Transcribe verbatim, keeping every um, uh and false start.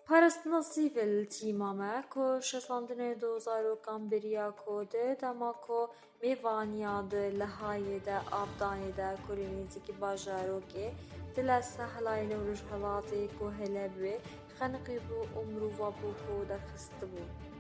Parastina sivil timame ko şesandine dozaro kamberiya ko de dema ko mêvaniyade lehayede avdanede kurinîziki bajaro ke dila sahlayne rojhelatê ku hele bûye xeniqî bû û mirova bû ku derxist bû.